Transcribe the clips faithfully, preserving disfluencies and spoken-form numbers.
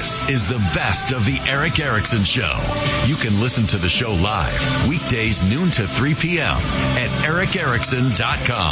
This is the best of the Eric Erickson Show. You can listen to the show live weekdays noon to three p.m. at eric erickson dot com.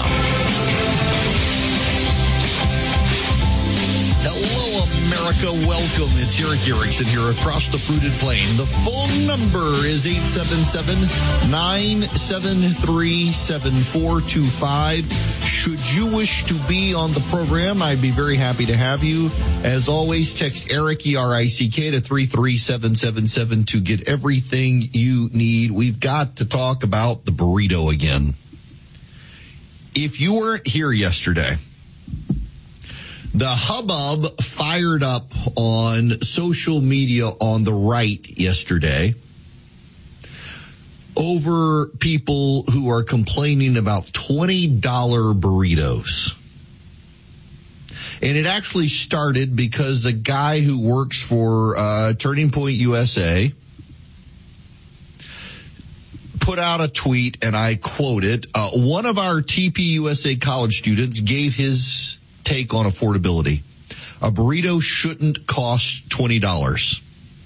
Hello, America. Welcome. It's Eric Erickson here across the fruited plain. The phone number is eight seven seven, nine seven three, seven four two five. Should you wish to be on the program, I'd be very happy to have you. As always, text Eric, E R I C K, to three three seven seven seven to get everything you need. We've got to talk about the burrito again. If you weren't here yesterday, the hubbub fired up on social media on the right yesterday over people who are complaining about twenty dollars burritos. And it actually started because a guy who works for uh, Turning Point U S A put out a tweet, and I quote it. Uh, one of our T P U S A college students gave his take on affordability. A burrito shouldn't cost twenty dollars.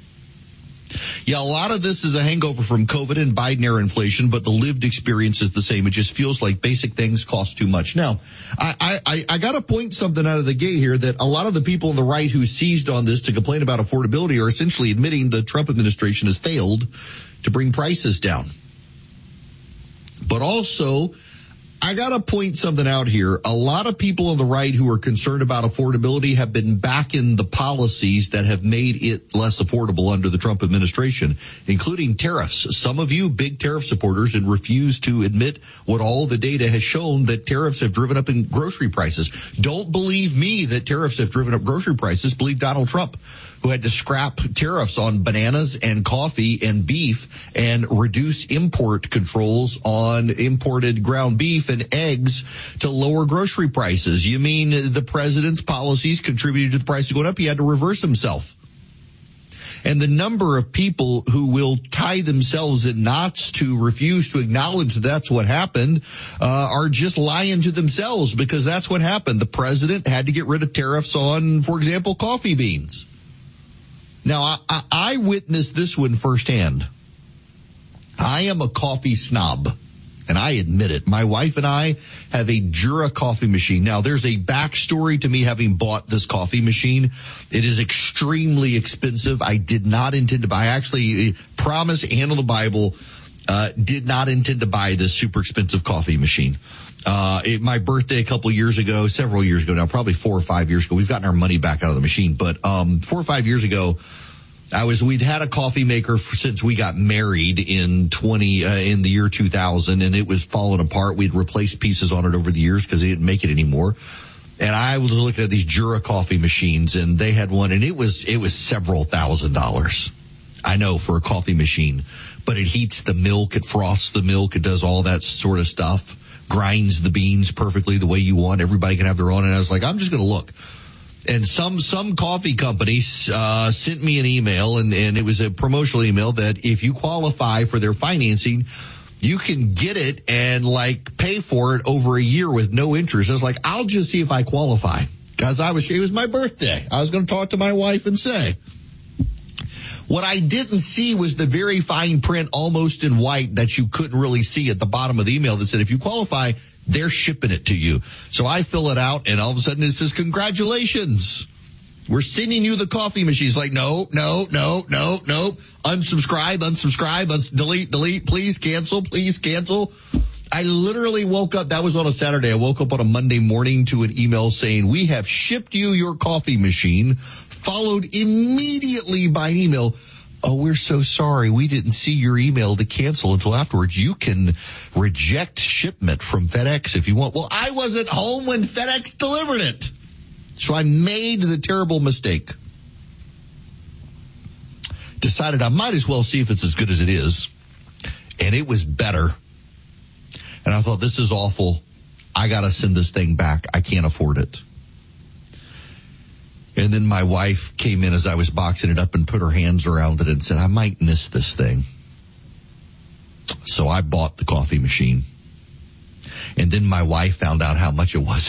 Yeah, a lot of this is a hangover from COVID and Biden-era inflation, but the lived experience is the same. It just feels like basic things cost too much. Now, I, I, I got to point something out of the gate here that a lot of the people on the right who seized on this to complain about affordability are essentially admitting the Trump administration has failed to bring prices down. But also, I got to point something out here. A lot of people on the right who are concerned about affordability have been backing the policies that have made it less affordable under the Trump administration, including tariffs. Some of you big tariff supporters and refuse to admit what all the data has shown, that tariffs have driven up in grocery prices. Don't believe me that tariffs have driven up grocery prices. Believe Donald Trump, who had to scrap tariffs on bananas and coffee and beef and reduce import controls on imported ground beef and eggs to lower grocery prices. You mean the president's policies contributed to the price going up? He had to reverse himself. And the number of people who will tie themselves in knots to refuse to acknowledge that that's what happened uh, are just lying to themselves, because that's what happened. The president had to get rid of tariffs on, for example, coffee beans. Now, I, I, I witnessed this one firsthand. I am a coffee snob, and I admit it. My wife and I have a Jura coffee machine. Now, there's a backstory to me having bought this coffee machine. It is extremely expensive. I did not intend to buy. I actually promise, hand on the Bible, uh, did not intend to buy this super expensive coffee machine. Uh, it, my birthday a couple of years ago, several years ago now, probably four or five years ago, we've gotten our money back out of the machine. But, um, four or five years ago, I was, we'd had a coffee maker for, since we got married in twenty, uh, in the year two thousand, and it was falling apart. We'd replaced pieces on it over the years because they didn't make it anymore. And I was looking at these Jura coffee machines, and they had one, and it was, it was several thousand dollars. I know, for a coffee machine, but it heats the milk, it frosts the milk, it does all that sort of stuff. Grinds the beans perfectly the way you want. Everybody can have their own. And I was like, I'm just going to look. And some, some coffee companies, uh, sent me an email, and, and it was a promotional email that if you qualify for their financing, you can get it and like pay for it over a year with no interest. I was like, I'll just see if I qualify. Cause I was, it was my birthday. I was going to talk to my wife and say, what I didn't see was the very fine print, almost in white, that you couldn't really see at the bottom of the email that said, if you qualify, they're shipping it to you. So I fill it out, and all of a sudden it says, congratulations, we're sending you the coffee machine. It's like, no, no, no, no, no. Unsubscribe, unsubscribe, uns- delete, delete, please cancel, please cancel. I literally woke up, that was on a Saturday. I woke up on a Monday morning to an email saying, we have shipped you your coffee machine, followed immediately by an email. Oh, we're so sorry. We didn't see your email to cancel until afterwards. You can reject shipment from FedEx if you want. Well, I wasn't home when FedEx delivered it. So I made the terrible mistake. Decided I might as well see if it's as good as it is. And it was better. And I thought, this is awful. I got to send this thing back. I can't afford it. And then my wife came in as I was boxing it up and put her hands around it and said, I might miss this thing. So I bought the coffee machine. And then my wife found out how much it was